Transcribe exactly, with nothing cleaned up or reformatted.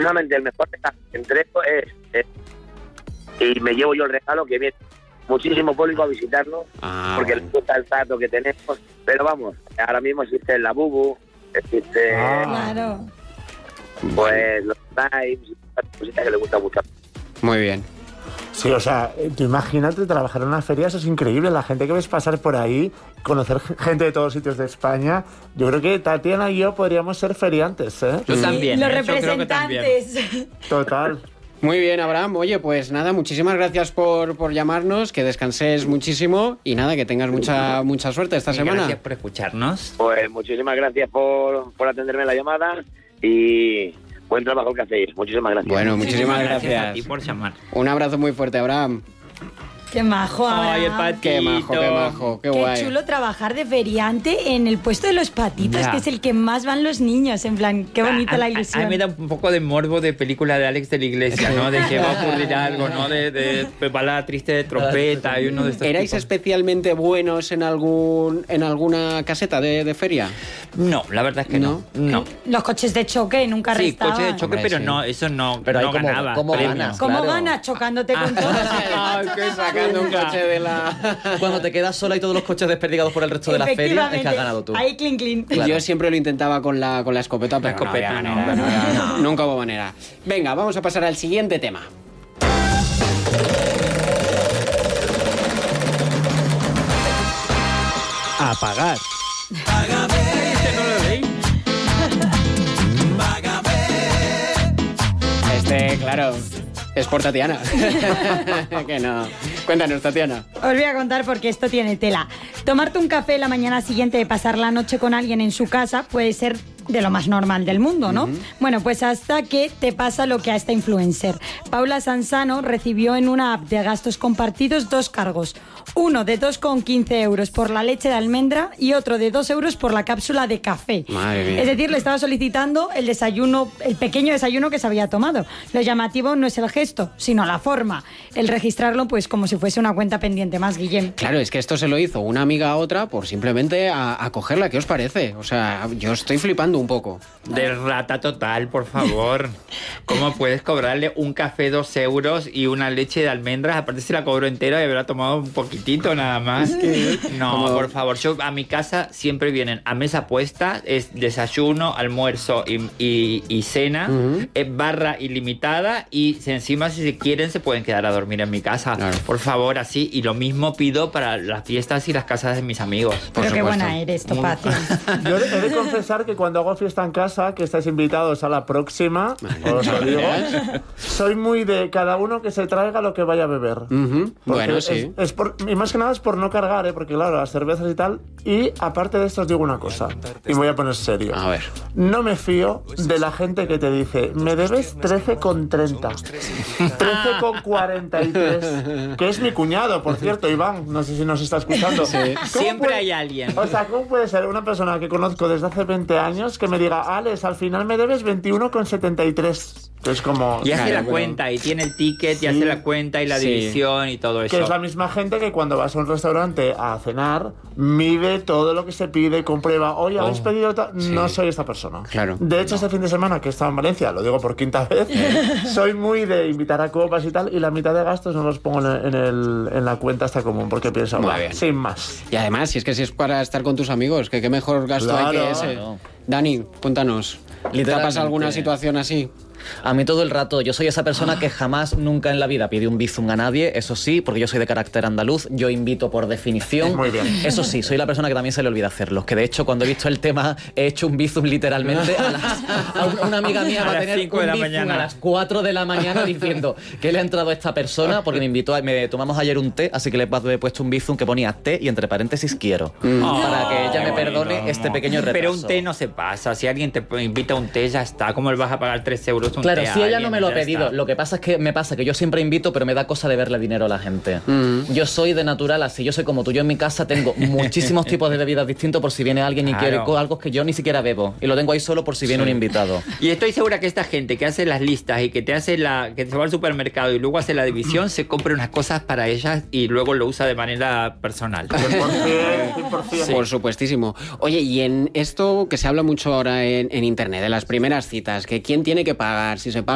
precisamente el mejor regalo que entrego es, es y me llevo yo el regalo, que viene muchísimo público a visitarnos, ah, porque bueno. les gusta el trato que tenemos, pero vamos, ahora mismo existe el Labubu, existe Ah. Claro. pues los Times, cositas que les gusta mucho. Muy bien. Sí, o sea, tú imagínate trabajar en una feria, eso es increíble. La gente que ves pasar por ahí, conocer gente de todos sitios de España. Yo creo que Tatiana y yo podríamos ser feriantes, ¿eh? Yo Sí, también, los ¿eh? Yo creo que también. representantes. Total. Muy bien, Abraham. Oye, pues nada, muchísimas gracias por, por llamarnos, que descanses muchísimo y nada, que tengas mucha mucha suerte esta Y semana. Gracias por escucharnos. Pues muchísimas gracias por, por atenderme la llamada y buen trabajo que hacéis. Muchísimas gracias. Bueno, muchísimas Gracias a ti gracias. por llamar. Un abrazo muy fuerte, Abraham. Qué majo, Ay, el Abraham. patito. Qué majo, qué majo, qué Qué guay. chulo trabajar de feriante en el puesto de los patitos, Ya. que es el que más van los niños. En plan, qué bonita A- la a- ilusión. A, mí me da un poco de morbo de película de Alex de la Iglesia, ¿no? De que va a ocurrir algo, ¿no? De, de, de balada triste de trompeta y uno de estos ¿Erais tipos. especialmente buenos en algún en alguna caseta de, de feria? No, la verdad es que no. No. Los coches de choque nunca Sí, restaban. coche de choque, Hombre, pero sí. no, eso no, Pero ahí no cómo- ganaba. cómo premio. ganas? ¿Cómo Claro. ganas? Chocándote con todos. Ay, que sacando un coche de la... Cuando te quedas sola y todos los coches desperdigados por el resto de la feria, es que has ganado tú. Ahí, clink, clink. Claro. Yo siempre lo intentaba con la, con la escopeta, pero escopeta, no, no, había no, manera, no, no, nunca hubo manera. Venga, vamos a pasar al siguiente tema. Apagar. Este no lo leí. Este, claro, es por Tatiana. Que no. Cuéntanos, Tatiana. Os voy a contar porque esto tiene tela. Tomarte un café la mañana siguiente de pasar la noche con alguien en su casa puede ser de lo más normal del mundo, ¿no? Uh-huh. Bueno, pues hasta que te pasa lo que a esta influencer. Paula Sansano recibió en una app de gastos compartidos dos cargos. Uno de dos con quince euros por la leche de almendra y otro de dos euros por la cápsula de café. Madre mía. Es decir, le estaba solicitando el desayuno, el pequeño desayuno que se había tomado. Lo llamativo no es el gesto, sino la forma. El registrarlo, pues, como si fuese una cuenta pendiente más, Guillem. Claro, es que esto se lo hizo una amiga a otra por simplemente a, a cogerla. ¿Qué os parece? O sea, yo estoy flipando un poco. De rata total, por favor. ¿Cómo puedes cobrarle un café dos euros y una leche de almendras? Aparte se la cobró entera y habrá tomado un poquitito nada más. No, Como- por favor. Yo a mi casa siempre vienen a mesa puesta, es desayuno, almuerzo y, y- y cena, Ujú. es barra ilimitada y si encima si se quieren se pueden quedar a dormir en mi casa. Claro. Por favor, así. Y lo mismo pido para las fiestas y las casas de mis amigos. Por Pero qué supuesto. buena eres, Muy- Topacio. Yo he de, he de confesar que cuando hago fiesta en casa, que estáis invitados a la próxima, os lo digo, soy muy de cada uno que se traiga lo que vaya a beber. Ujú. Porque Bueno, es- sí. es por- y más que nada es por no cargar, ¿eh? Porque claro, las cervezas y tal. Y aparte de esto os digo una cosa, y me voy a poner serio. A ver. No me fío de la gente que te dice, me debes trece con treinta, trece con cuarenta y tres, que es mi cuñado, por cierto, Iván, no sé si nos está escuchando. ¿Cómo Siempre puede- hay alguien. O sea, ¿cómo puede ser una persona que conozco desde hace veinte años que me diga, Alex, al final me debes veintiuno con setenta y tres? Que es como... Y hace Claro, la pero- cuenta y tiene el ticket y Sí. hace la cuenta y la Sí. división y todo eso. Que es la misma gente que cuando vas a un restaurante a cenar, mide todo lo que se pide, comprueba, oye, ¿habéis Oh, pedido tal? sí. No soy esta persona. Claro. De hecho, este fin de semana que he estado en Valencia, lo digo por quinta vez, soy muy de invitar a copas y tal, y la mitad de gastos no los pongo en, el- en el- en la cuenta esta común, porque pienso, Muy va, bien. sin más. Y además, si es que si es para estar con tus amigos, que qué mejor gasto hay Claro. que ese. Claro. Dani, cuéntanos. ¿Te ha Literalmente. pasado alguna situación así? A mí todo el rato, yo soy esa persona que jamás, nunca en la vida pide un bizum a nadie, eso sí, porque yo soy de carácter andaluz, yo invito por definición. Muy bien. Eso sí, soy la persona que también se le olvida hacerlo, que de hecho cuando he visto el tema he hecho un bizum literalmente a las... a un- una amiga mía A va a las tener cinco un de la bizum mañana. a las cuatro de la mañana diciendo que le ha entrado a esta persona porque me invitó, a, me tomamos ayer un té, así que le he puesto un bizum que ponía té y entre paréntesis quiero, para que ella me perdone este pequeño retraso. Pero un té no se pasa. Si alguien te invita a un té, ya está. ¿Cómo le vas a pagar tres euros un Claro, té a si ella alguien? no me lo ha Ya pedido, está. lo que pasa es que me pasa que yo siempre invito, pero me da cosa de verle dinero a la gente. Mm. Yo soy de natural así, yo soy como tú. Yo en mi casa tengo muchísimos tipos de bebidas distintos por si viene alguien y Claro. quiere co- algo que yo ni siquiera bebo. Y lo tengo ahí solo por si viene un invitado. Y estoy segura que esta gente que hace las listas y que te hace la que se va al supermercado y luego hace la división, se compra unas cosas para ellas y luego lo usa de manera personal. cien por ciento, cien por ciento. Por supuestísimo. Oye, y en esto que se habla mucho ahora en, en internet, de las primeras citas, que quién tiene que pagar, si se paga